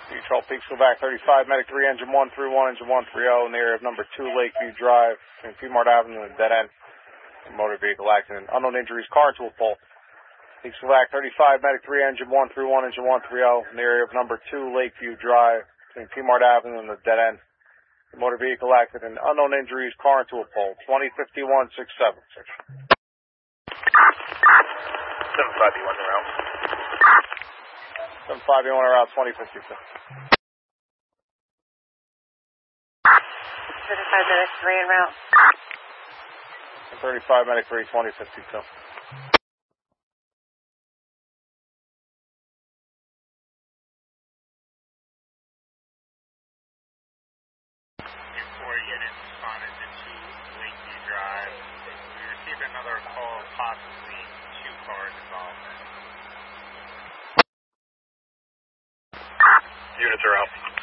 Control Peak School back 35, Medic 3, Engine 131, Engine 130 in the area of number 2 Lakeview Drive between Piedmont Avenue and Dead End. Motor vehicle accident. Unknown injuries, car into a pole. Peak School back 35, Medic 3, Engine 131, Engine 130 in the area of number 2 Lakeview Drive between Piedmont Avenue and the Dead End. Motor vehicle accident. Unknown injuries, car into a pole. 2051-676. 751 en route. 751 around 2052. 35 Medic 3 en route. 35 Medic 3, 2052. 4 units responded to Lakeview Drive. We received another call, possibly 2 cars involved. Units are out.